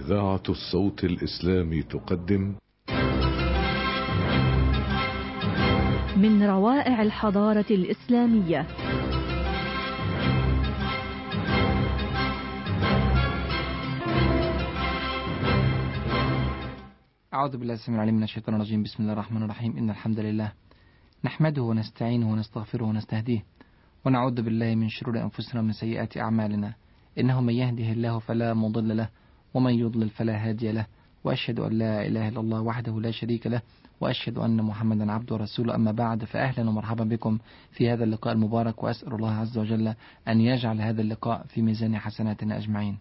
إذاعة الصوت الإسلامي تقدم من روائع الحضارة الإسلامية. أعوذ بالله السميع العليم من الشيطان الرجيم. بسم الله الرحمن الرحيم. إن الحمد لله نحمده ونستعينه ونستغفره ونستهديه ونعوذ بالله من شرور أنفسنا ومن سيئات أعمالنا. إنه من يهده الله فلا مضل له ومن يضلل فلا هادي له، وأشهد أن لا إله إلا الله وحده لا شريك له، وأشهد أن محمدا عبده ورسوله. أما بعد، فأهلا ومرحبا بكم في هذا اللقاء المبارك، وأسأل الله عز وجل أن يجعل هذا اللقاء في ميزان حسناتنا أجمعين.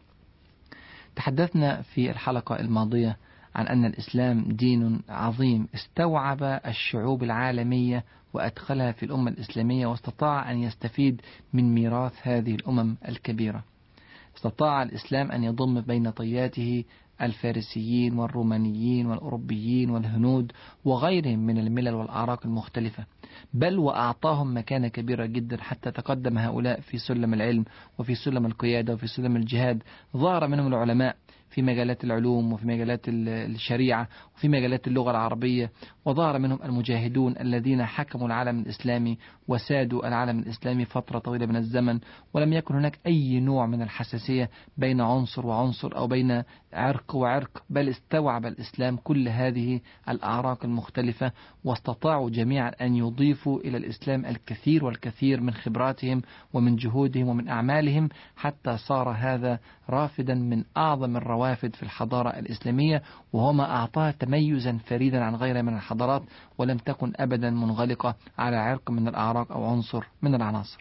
تحدثنا في الحلقة الماضية عن أن الإسلام دين عظيم استوعب الشعوب العالمية وأدخلها في الأمة الإسلامية، واستطاع أن يستفيد من ميراث هذه الأمم الكبيرة. استطاع الإسلام أن يضم بين طياته الفارسيين والرومانيين والأوروبيين والهنود وغيرهم من الملل والأعراق المختلفة، بل وأعطاهم مكانة كبيرة جدا حتى تقدم هؤلاء في سلم العلم وفي سلم القيادة وفي سلم الجهاد. ظهر منهم العلماء في مجالات العلوم وفي مجالات الشريعة وفي مجالات اللغة العربية، وظهر منهم المجاهدون الذين حكموا العالم الإسلامي وسادوا العالم الإسلامي فترة طويلة من الزمن، ولم يكن هناك أي نوع من الحساسية بين عنصر وعنصر أو بين عرق وعرق، بل استوعب الإسلام كل هذه الأعراق المختلفة، واستطاعوا جميعا أن يضيفوا إلى الإسلام الكثير والكثير من خبراتهم ومن جهودهم ومن أعمالهم، حتى صار هذا رافدا من أعظم الروافد في الحضارة الإسلامية، وهو ما أعطاه تميزا فريدا عن غيره من الحضارات، ولم تكن أبدا منغلقة على عرق من الأعراق أو عنصر من العناصر.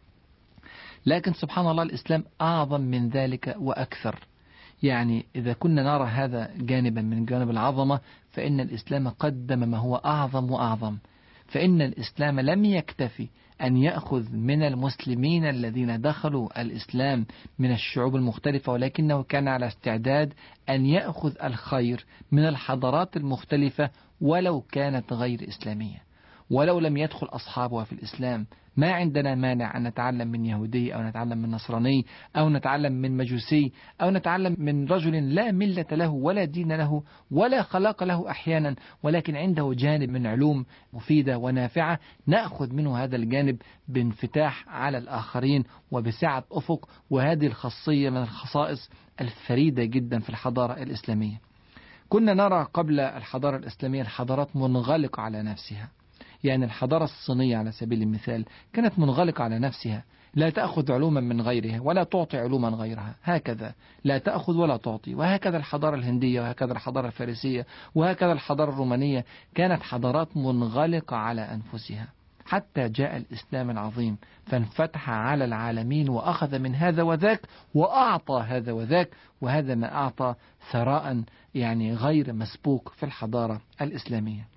لكن سبحان الله، الإسلام أعظم من ذلك وأكثر. يعني إذا كنا نرى هذا جانبا من جانب العظمة، فإن الإسلام قدم ما هو أعظم وأعظم. فإن الإسلام لم يكتفي أن يأخذ من المسلمين الذين دخلوا الإسلام من الشعوب المختلفة، ولكنه كان على استعداد أن يأخذ الخير من الحضارات المختلفة ولو كانت غير إسلامية، ولو لم يدخل أصحابها في الإسلام. ما عندنا مانع أن نتعلم من يهودي أو نتعلم من نصراني أو نتعلم من مجوسي أو نتعلم من رجل لا ملة له ولا دين له ولا خلاق له أحيانا، ولكن عنده جانب من علوم مفيدة ونافعة، نأخذ منه هذا الجانب بانفتاح على الآخرين وبسعة أفق. وهذه الخاصية من الخصائص الفريدة جدا في الحضارة الإسلامية. كنا نرى قبل الحضارة الإسلامية الحضارات منغلقة على نفسها. يعني الحضارة الصينية على سبيل المثال كانت منغلقة على نفسها، لا تأخذ علوما من غيرها ولا تعطي علوما غيرها، هكذا لا تأخذ ولا تعطي. وهكذا الحضارة الهندية، وهكذا الحضارة الفارسية، وهكذا الحضارة الرومانية، كانت حضارات منغلقة على أنفسها، حتى جاء الإسلام العظيم فانفتح على العالمين وأخذ من هذا وذاك وأعطى هذا وذاك، وهذا ما أعطى ثراء يعني غير مسبوق في الحضارة الإسلامية.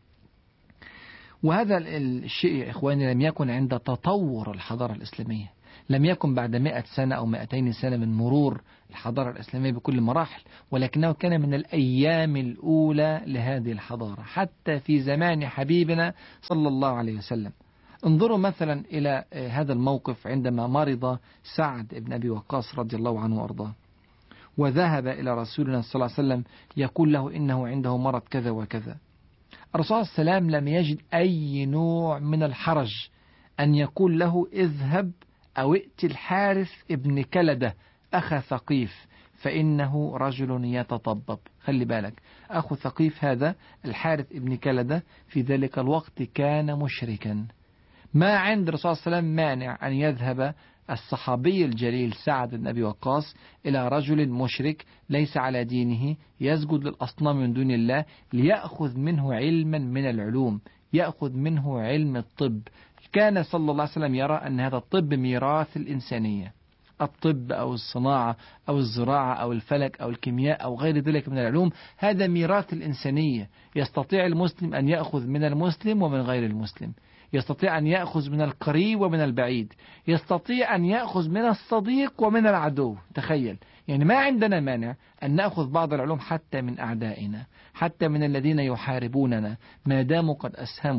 وهذا الشيء يا إخواني لم يكن عند تطور الحضارة الإسلامية، لم يكن بعد 100 سنة أو 200 سنة من مرور الحضارة الإسلامية بكل مراحل، ولكنه كان من الأيام الأولى لهذه الحضارة، حتى في زمان حبيبنا صلى الله عليه وسلم. انظروا مثلا إلى هذا الموقف عندما مرض سعد بن أبي وقاص رضي الله عنه وأرضاه، وذهب إلى رسولنا صلى الله عليه وسلم يقول له إنه عنده مرض كذا وكذا. الرسول صلى الله عليه وسلم لم يجد أي نوع من الحرج أن يقول له اذهب أو ائت الحارث ابن كلدة أخا ثقيف فإنه رجل يتطبب. خلي بالك، أخو ثقيف هذا الحارث ابن كلدة في ذلك الوقت كان مشركا. ما عند الرسول صلى الله عليه وسلم مانع أن يذهب الصحابي الجليل سعد بن أبي وقاص إلى رجل مشرك ليس على دينه يسجد للأصنام من دون الله، ليأخذ منه علما من العلوم، يأخذ منه علم الطب. كان صلى الله عليه وسلم يرى أن هذا الطب ميراث الإنسانية، الطب أو الصناعة أو الزراعة أو الفلك أو الكيمياء أو غير ذلك من العلوم، هذا ميراث الإنسانية. يستطيع المسلم أن يأخذ من المسلم ومن غير المسلم، يستطيع أن يأخذ من القريب ومن البعيد، يستطيع أن يأخذ من الصديق ومن العدو. تخيل، يعني ما عندنا مانع أن نأخذ بعض العلوم حتى من أعدائنا، حتى من الذين يحاربوننا، ما داموا قد أسهموا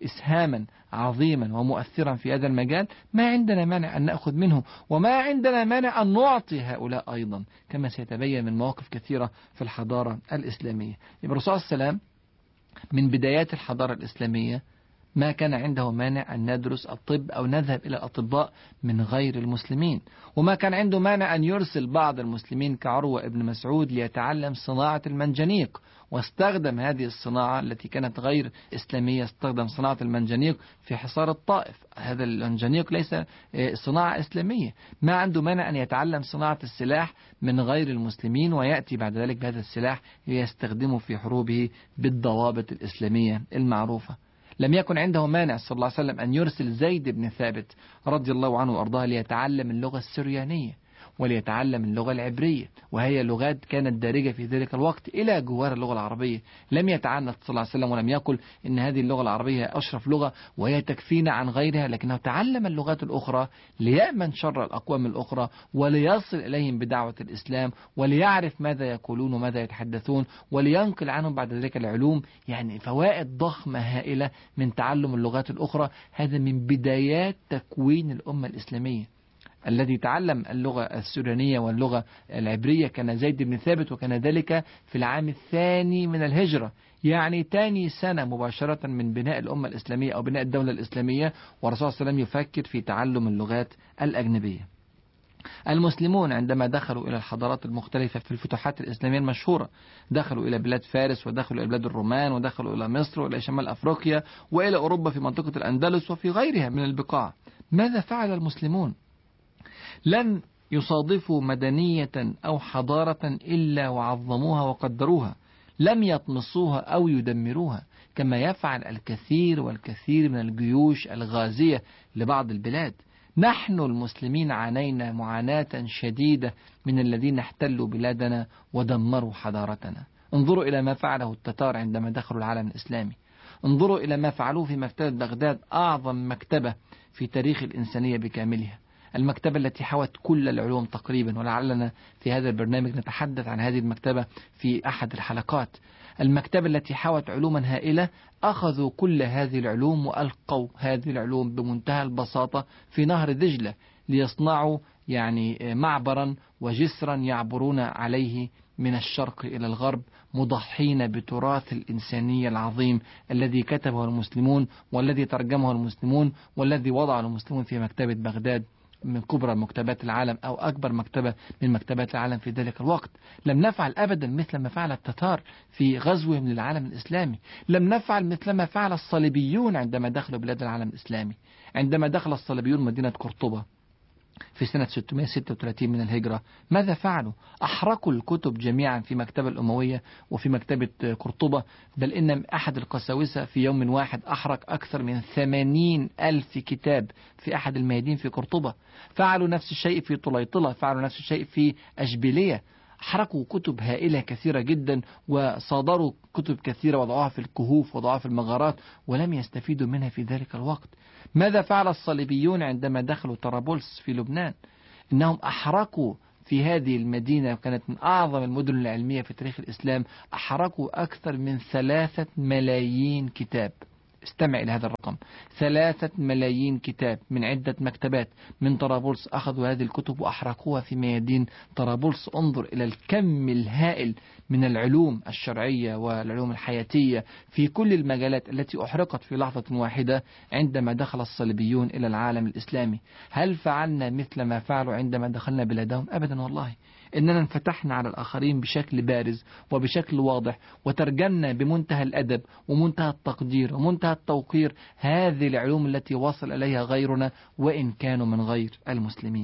إسهاما عظيما ومؤثرا في هذا المجال، ما عندنا مانع أن نأخذ منه، وما عندنا مانع أن نعطي هؤلاء أيضا، كما سيتبين من مواقف كثيرة في الحضارة الإسلامية. الرسول صلى الله عليه وسلم من بدايات الحضارة الإسلامية ما كان عنده مانع أن ندرس الطب أو نذهب إلى الأطباء من غير المسلمين، وما كان عنده مانع أن يرسل بعض المسلمين كعروة ابن مسعود ليتعلم صناعة المنجنيق، واستخدم هذه الصناعة التي كانت غير إسلامية، استخدم صناعة المنجنيق في حصار الطائف. هذا المنجنيق ليس صناعة إسلامية. ما عنده مانع أن يتعلم صناعة السلاح من غير المسلمين، ويأتي بعد ذلك بهذا السلاح ليستخدمه في حروبه بالضوابط الإسلامية المعروفة. لم يكن عنده مانع صلى الله عليه وسلم أن يرسل زيد بن ثابت رضي الله عنه وأرضاه ليتعلم اللغة السريانية وليتعلم اللغة العبرية، وهي لغات كانت دارجة في ذلك الوقت إلى جوار اللغة العربية. لم يتعنت صلى الله عليه وسلم ولم يقل إن هذه اللغة العربية أشرف لغة وهي تكفينا عن غيرها، لكنه تعلم اللغات الأخرى ليأمن شر الأقوام الأخرى وليصل إليهم بدعوة الإسلام وليعرف ماذا يقولون وماذا يتحدثون ولينقل عنهم بعد ذلك العلوم. يعني فوائد ضخمة هائلة من تعلم اللغات الأخرى. هذا من بدايات تكوين الأمة الإسلامية. الذي تعلم اللغة السوريانية واللغة العبرية كان زيد بن ثابت، وكان ذلك في العام الثاني من الهجرة، يعني ثاني سنة مباشرة من بناء الأمة الإسلامية أو بناء الدولة الإسلامية، والرسول صلى الله عليه وسلم يفكر في تعلم اللغات الأجنبية. المسلمون عندما دخلوا إلى الحضارات المختلفة في الفتوحات الإسلامية المشهورة، دخلوا إلى بلاد فارس ودخلوا إلى بلاد الرومان ودخلوا إلى مصر وإلى شمال أفريقيا وإلى أوروبا في منطقة الأندلس وفي غيرها من البقاع. ماذا فعل المسلمون؟ لن يصادفوا مدنية أو حضارة إلا وعظموها وقدروها، لم يطمسوها أو يدمروها كما يفعل الكثير والكثير من الجيوش الغازية لبعض البلاد. نحن المسلمين عانينا معاناة شديدة من الذين احتلوا بلادنا ودمروا حضارتنا. انظروا إلى ما فعله التتار عندما دخلوا العالم الإسلامي، انظروا إلى ما فعلوه في مكتبة بغداد، أعظم مكتبة في تاريخ الإنسانية بكاملها، المكتبة التي حوت كل العلوم تقريبا، ولعلنا في هذا البرنامج نتحدث عن هذه المكتبة في أحد الحلقات. المكتبة التي حوت علوما هائلة، أخذوا كل هذه العلوم وألقوا هذه العلوم بمنتهى البساطة في نهر دجلة ليصنعوا يعني معبرا وجسرا يعبرون عليه من الشرق إلى الغرب، مضحين بتراث الإنسانية العظيم الذي كتبه المسلمون والذي ترجمه المسلمون والذي وضعه المسلمون في مكتبة بغداد من كبرى مكتبات العالم أو أكبر مكتبة من مكتبات العالم في ذلك الوقت. لم نفعل أبدا مثل ما فعل التتار في غزوهم للعالم الإسلامي، لم نفعل مثل ما فعل الصليبيون عندما دخلوا بلاد العالم الإسلامي. عندما دخل الصليبيون مدينة قرطبة في سنة 636 من الهجرة، ماذا فعلوا؟ أحرقوا الكتب جميعا في مكتبة الأموية وفي مكتبة قرطبة، بل إن أحد القساوسة في يوم واحد أحرق أكثر من 80,000 كتاب في أحد الميادين في قرطبة. فعلوا نفس الشيء في طليطلة، فعلوا نفس الشيء في أشبيلية، حرقوا كتب هائلة كثيرة جدا وصادروا كتب كثيرة وضعوها في الكهوف وضعوها في المغارات ولم يستفيدوا منها في ذلك الوقت. ماذا فعل الصليبيون عندما دخلوا طرابلس في لبنان؟ إنهم أحرقوا في هذه المدينة وكانت من أعظم المدن العلمية في تاريخ الإسلام، أحرقوا أكثر من 3 ملايين كتاب. استمع إلى هذا الرقم، 3 ملايين كتاب من عدة مكتبات من طرابلس، أخذوا هذه الكتب وأحرقوها في ميادين طرابلس. انظر إلى الكم الهائل من العلوم الشرعية والعلوم الحياتية في كل المجالات التي أحرقت في لحظة واحدة عندما دخل الصليبيون إلى العالم الإسلامي. هل فعلنا مثل ما فعلوا عندما دخلنا بلادهم؟ أبدا والله. إننا انفتحنا على الآخرين بشكل بارز وبشكل واضح، وترجمنا بمنتهى الأدب ومنتهى التقدير ومنتهى التوقير هذه العلوم التي وصل إليها غيرنا وإن كانوا من غير المسلمين.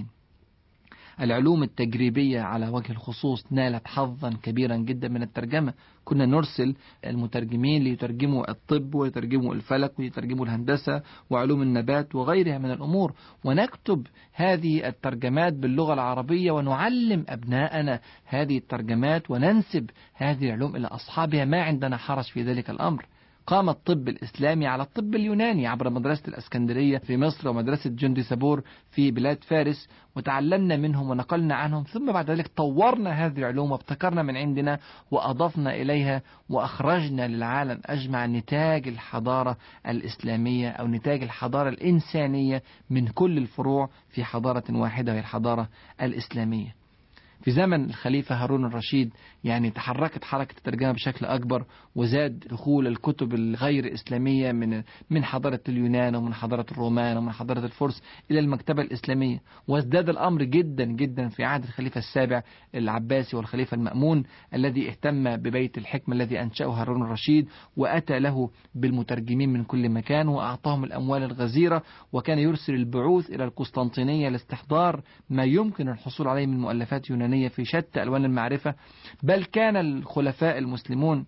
العلوم التجريبية على وجه الخصوص نالت حظا كبيرا جدا من الترجمة. كنا نرسل المترجمين ليترجموا الطب ويترجموا الفلك ويترجموا الهندسة وعلوم النبات وغيرها من الأمور، ونكتب هذه الترجمات باللغة العربية ونعلم أبناءنا هذه الترجمات وننسب هذه العلوم إلى أصحابها. ما عندنا حرج في ذلك الأمر. قام الطب الإسلامي على الطب اليوناني عبر مدرسة الأسكندرية في مصر ومدرسة جندي سابور في بلاد فارس، وتعلمنا منهم ونقلنا عنهم، ثم بعد ذلك طورنا هذه العلوم وابتكرنا من عندنا وأضفنا إليها وأخرجنا للعالم أجمع نتاج الحضارة الإسلامية أو نتاج الحضارة الإنسانية من كل الفروع في حضارة واحدة وهي الحضارة الإسلامية. في زمن الخليفة هارون الرشيد يعني تحركت حركة الترجمة بشكل أكبر، وزاد دخول الكتب الغير إسلامية من حضارة اليونان ومن حضارة الرومان ومن حضارة الفرس إلى المكتبة الإسلامية، وازداد الأمر جدا جدا في عهد الخليفة السابع العباسي والخليفة المأمون الذي اهتم ببيت الحكمة الذي أنشأه هارون الرشيد، وأتى له بالمترجمين من كل مكان وأعطاهم الأموال الغزيرة، وكان يرسل البعوث إلى القسطنطينية لاستحضار ما يمكن الحصول عليه من مؤلفات يونانية في شتى ألوان المعرفة. بل كان الخلفاء المسلمون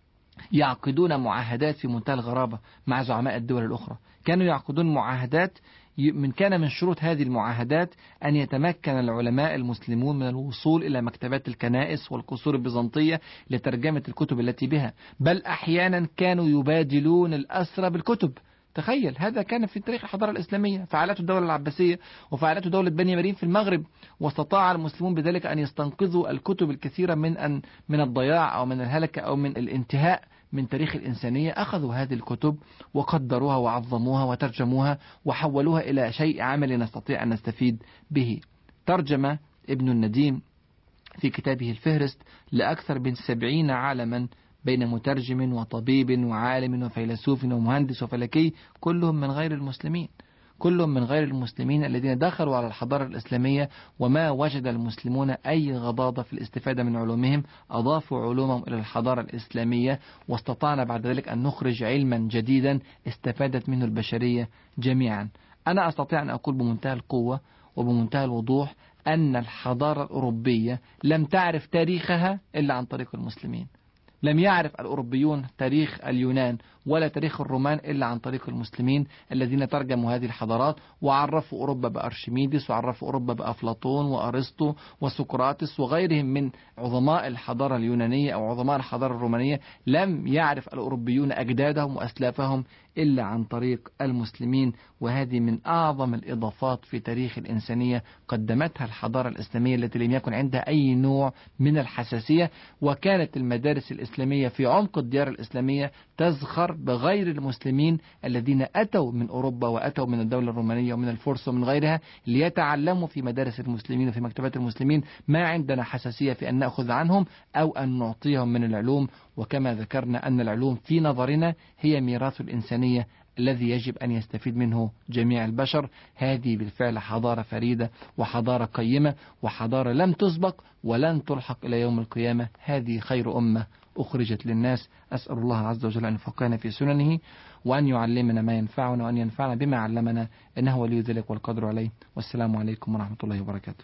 يعقدون معاهدات في منتهى الغرابة مع زعماء الدول الأخرى، كانوا يعقدون معاهدات كان من شروط هذه المعاهدات أن يتمكن العلماء المسلمون من الوصول إلى مكتبات الكنائس والقصور البيزنطية لترجمة الكتب التي بها، بل أحيانا كانوا يبادلون الأسرى بالكتب. تخيل، هذا كان في تاريخ الحضارة الإسلامية، فعلته الدولة العباسية وفعلته دولة بني مريم في المغرب، واستطاع المسلمون بذلك أن يستنقذوا الكتب الكثيرة من الضياع أو من الهلكة أو من الانتهاء من تاريخ الإنسانية. أخذوا هذه الكتب وقدروها وعظموها وترجموها وحولوها إلى شيء عملي نستطيع أن نستفيد به. ترجم ابن النديم في كتابه الفهرست لأكثر من 70 عالما بين مترجم وطبيب وعالم وفيلسوف ومهندس وفلكي، كلهم من غير المسلمين، كلهم من غير المسلمين الذين دخلوا على الحضارة الإسلامية وما وجد المسلمون أي غضاضة في الاستفادة من علومهم، أضافوا علومهم إلى الحضارة الإسلامية، واستطعنا بعد ذلك أن نخرج علما جديدا استفادت منه البشرية جميعا. أنا أستطيع أن أقول بمنتهى القوة وبمنتهى الوضوح أن الحضارة الأوروبية لم تعرف تاريخها إلا عن طريق المسلمين. لم يعرف الأوروبيون تاريخ اليونان ولا تاريخ الرومان إلا عن طريق المسلمين الذين ترجموا هذه الحضارات وعرفوا أوروبا بأرشميدس وعرفوا أوروبا بأفلاطون وأرسطو وسقراطس وغيرهم من عظماء الحضارة اليونانية أو عظماء الحضارة الرومانية. لم يعرف الأوروبيون أجدادهم وأسلافهم إلا عن طريق المسلمين، وهذه من أعظم الإضافات في تاريخ الإنسانية قدمتها الحضارة الإسلامية التي لم يكن عندها أي نوع من الحساسية. وكانت المدارس الإسلامية في عمق الديار الإسلامية تزخر بغير المسلمين الذين أتوا من أوروبا وأتوا من الدولة الرومانية ومن الفرس ومن غيرها ليتعلموا في مدارس المسلمين وفي مكتبات المسلمين ما عندنا حساسية في أن نأخذ عنهم أو أن نعطيهم من العلوم. وكما ذكرنا أن العلوم في نظرنا هي ميراث الإنسانية الذي يجب أن يستفيد منه جميع البشر. هذه بالفعل حضارة فريدة وحضارة قيمة وحضارة لم تسبق ولن تلحق إلى يوم القيامة. هذه خير أمة أخرجت للناس. أسأل الله عز وجل أن يفقهنا في سننه وأن يعلمنا ما ينفعنا وأن ينفعنا بما علمنا، إنه ولي ذلك والقدر عليه. والسلام عليكم ورحمة الله وبركاته.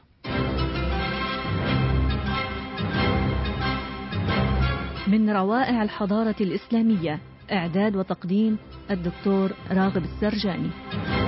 من روائع الحضارة الإسلامية، إعداد وتقديم الدكتور راغب السرجاني.